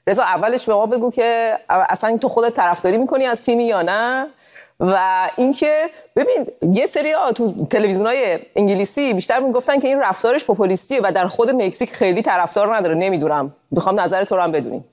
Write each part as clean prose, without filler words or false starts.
رضا اولش به ما بگو که اصلا تو خودت طرفداری میکنی از تیمی یا نه، و اینکه ببین یه سری‌ها تو تلویزیون‌های انگلیسی بیشتر میگفتن که این رفتارش پوپولیستیه و در خود مکزیک خیلی طرفدار نداره. نمیدونم، میخوام نظر تو رو هم بدونیم.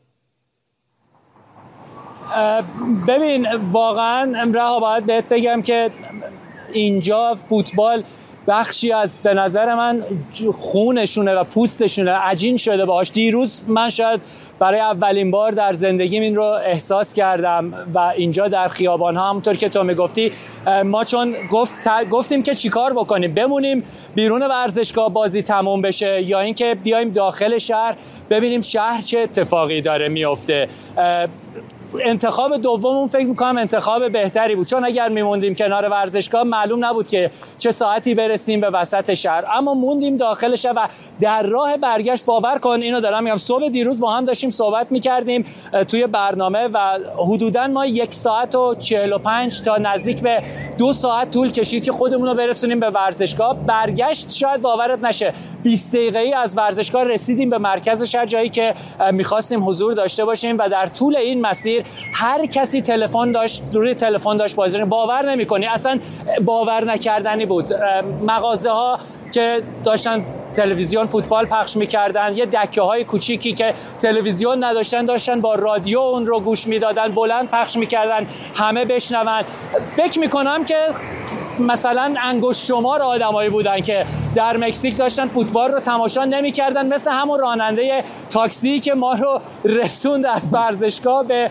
ببین واقعا رها باید بهت بگم که اینجا فوتبال بخشی از به نظر من خونشونه و پوستشونه، عجین شده باهاش. دیروز من شاید برای اولین بار در زندگیم این رو احساس کردم و اینجا در خیابان ها همونطور که تو میگفتی ما چون گفتیم که چیکار بکنیم، بمونیم بیرون ورزشگاه بازی تموم بشه یا اینکه بیایم داخل شهر ببینیم شهر چه اتفاقی داره میفته. انتخاب دوممون فکر میکنم انتخاب بهتری بود، چون اگر میموندیم کنار ورزشگاه معلوم نبود که چه ساعتی برسیم به وسط شهر، اما موندیم داخل شهر و در راه برگشت باور کن اینو دارم میگم، صبح دیروز با هم داشتیم صحبت میکردیم توی برنامه و حدوداً ما 1 ساعت و 45 تا نزدیک به 2 ساعت طول کشید که خودمون رو برسونیم به ورزشگاه. برگشت شاید باورت نشه 20 دقیقه‌ای از ورزشگاه رسیدیم به مرکز شهر، جایی که می‌خواستیم حضور داشته باشیم و در طول این مسیر هر کسی تلفن داشت، روی تلفن داشت بازی. باور نمی‌کنی، اصلا باور نکردنی بود. مغازه‌ها که داشتن تلویزیون فوتبال پخش می‌کردن، یه دکه‌های کوچیکی که تلویزیون نداشتن داشتن با رادیو اون رو گوش می‌دادن، بلند پخش می‌کردن همه بشنون. فکر می‌کنم که مثلا انگشت شمار آدمایی بودن که در مکزیک داشتن فوتبال رو تماشا نمی‌کردن، مثل همون راننده تاکسی که ما رو رسوند از ورزشگاه به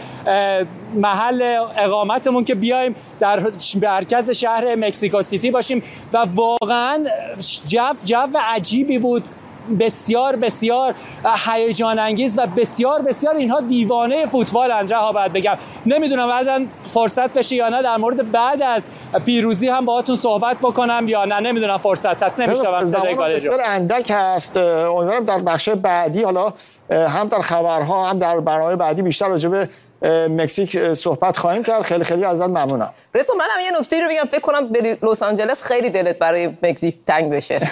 محل اقامتمون که بیایم در مرکز شهر مکزیکو سیتی باشیم. و واقعا جو عجیبی بود، بسیار بسیار هیجان انگیز و بسیار بسیار اینها دیوانه فوتبال ها باید بگم. نمیدونم بعداً فرصت بشه یا نه در مورد بعد از پیروزی هم باهاتون صحبت بکنم یا نه، نمیدونم فرصت هست، نمیشتم صدای گالری بسیار اندک هست. امیدوارم در بخش بعدی حالا هم در خبرها هم در برنامه بعدی بیشتر راجع به مکزیک صحبت خواهیم کرد. خیلی خیلی ازت ممنونم. رضا منم یه نکته رو بگم، فکر کنم بری لس آنجلس خیلی دلت برای مکزیک تنگ بشه.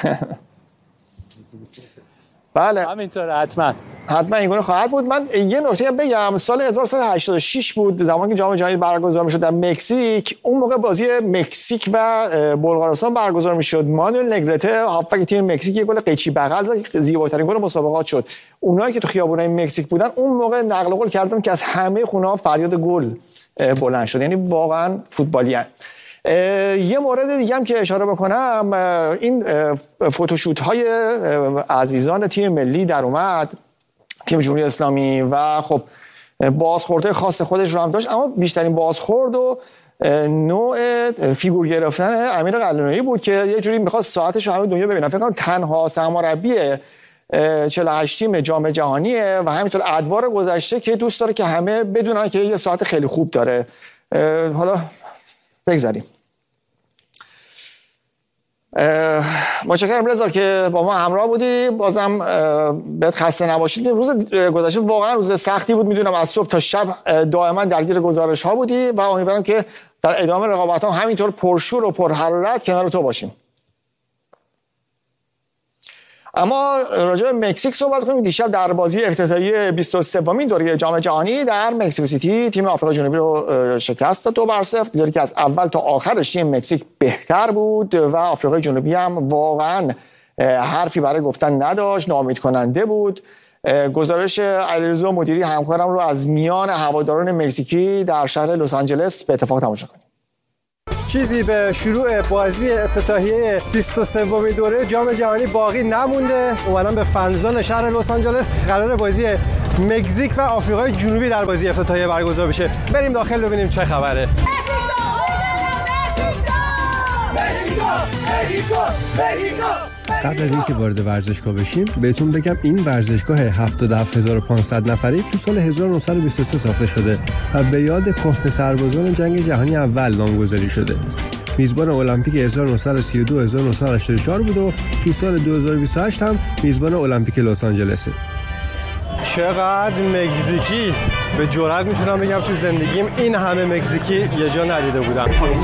بله همینطوره، حتما اینگونه خواهد بود. من یه نکته بگم، سال 1986 بود زمانی که جام جهانی برگزار میشد در مکزیک. اون موقع بازی مکزیک و بلغارستان برگزار میشد. مانوئل نگرته هافبک تیم مکزیک یه گل قیچی بغل زد، زیباترین گل مسابقات شد. اونایی که تو خیابونای مکزیک بودن اون موقع نقل قول کردن که از همه خونه‌ها فریاد گل بلند شد، یعنی واقعا فوتبالیان. یه مورد دیگه هم که اشاره بکنم، این فوتوشوت های عزیزان تیم ملی در اومد، تیم جمهوری اسلامی، و خب بازخورده خاص خودش رو هم داشت، اما بیشترین بازخورد و نوع فیگور گرفتن امیر قلعه‌نویی بود که یه جوری می‌خواست ساعتش رو همه دنیا ببینن. فکر کنم تنها سرمربی 48 تیم جام جهانیه و همینطور ادوار گذشته که دوست داره که همه بدونن که یه ساعت خیلی خوب داره. حالا بگذاریم. متشکرم رضا که با ما همراه بودی. بازم بهت خسته نباشید. روز گذشته واقعا روز سختی بود، میدونم از صبح تا شب دائما درگیر گزارش ها بودی و امیدوارم که در ادامه رقابت ها همینطور پرشور و پرحرارت کنار تو باشیم. اما راجع به مکزیک صحبت کنیم. دیشب در بازی افتتاحیه 23مین دوره جام جهانی در مکزیکو سیتی تیم آفریقای جنوبی رو شکست داد 2-0، دیداری که از اول تا آخرش تیم مکزیک بهتر بود و آفریقای جنوبی هم واقعا حرفی برای گفتن نداشت، ناامید کننده بود. گزارش علیرضا مدیری همکارم رو از میان هواداران مکزیکی در شهر لس آنجلس به اتفاق تماشا کنیم. چیزی به شروع بازی افتتاحیه 23مین دوره جام جهانی باقی نمونده. اومدم به فنزون شهر لس آنجلس، قرار بازی مکزیک و آفریقای جنوبی در بازی افتتاحیه برگزار بشه. بریم داخل ببینیم چه خبره. قبل از اینکه وارد ورزشگاه بشیم بهتون بگم این ورزشگاه 77500 نفری تو سال 1923 ساخته شده و به یاد کهنه سربازان جنگ جهانی اول نامگذاری شده. میزبان المپیک 1932 1984 بود و تو سال 2028 هم میزبان المپیک لس آنجلسه. چقدر مکزیکی! به جرئت میتونم بگم تو زندگیم این همه مکزیکی یه جا ندیده بودم.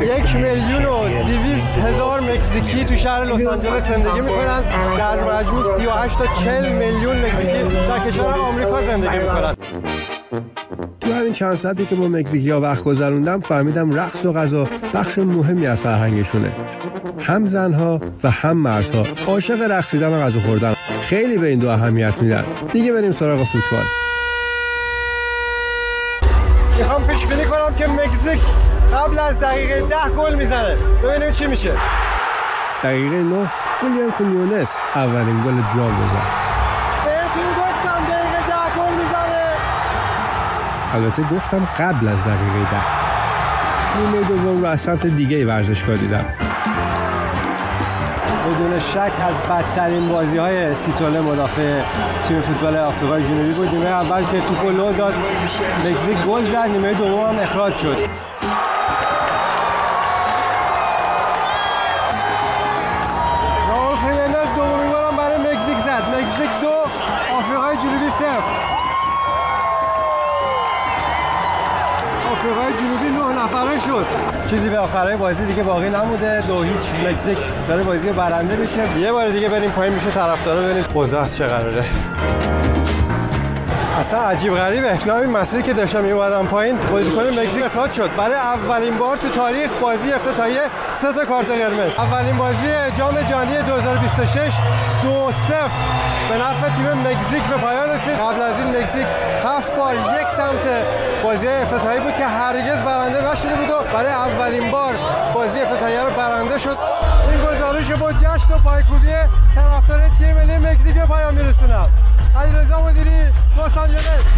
1,200,000 مکزیکی تو شهر لس آنجلس زندگی میکنن. در مجموع 38 تا 40 میلیون مکزیکی در کشور آمریکا زندگی میکنن. تو همین چند ساعتی که با مکزیکی‌ها وقت گذروندم فهمیدم رقص و غذا بخش مهمی از فرهنگشونه. هم زنها و هم مردها عاشق رقصیدن و غذا خوردن. خیلی به این دو اهمیت میدن. دیگه بریم سراغ فوتبال. میخوام پیش بینی کنم که مکزیک قبل از دقیقه 10 گل میزنه. ببینیم چی میشه. دقیقه 9 هولیان کونیونس اولین گل جام بزن. بهتون گفتم دقیقه 10 گل میزنه. البته گفتم قبل از دقیقه 10. نیمه دوم رو از سمت دیگه ورزشگاه دیدم. بدون شک از بدترین بازی‌های سیتوله مدافع تیم فوتبال آفریقای جنوبی بود. نیمه اول که توپو لو داد مکزیک گل زد، نیمه دوم هم اخراج شد. راول خیمنز دومین گل هم برای مکزیک زد. مکزیک 2 آفریقای جنوبی 0. آفریقای جنوبی 9 نفره شد. چیزی به آخرای بازی دیگه باقی نموده. 2-0 مکزیک داره بازی رو برنده میشه. یه بار دیگه بریم پایین میشه طرفدارا ببینید اوضاع چه قراره. اصلا عجیب غریبه. تو همین مسیری که داشتم میومدم پایین بازیکن مکزیک اخراج شد. برای اولین بار تو تاریخ بازی افتتاحیه 3 تا کارت قرمز. اولین بازی جام جهانی 2026 2-0 به نفع تیم مکزیک به پایان رسید. قبل از این مکزیک 7 بار یک سمت بازی افتتاحیه بود که هرگز برنده نشده بود و برای اولین بار بازی افتتاحیه رو برنده شد. این گزارش با جشن و پایکوبی طرفدار تیم ملی مکزیک به پایان میرسونم. علیرضا مدیری، لس آنجلس.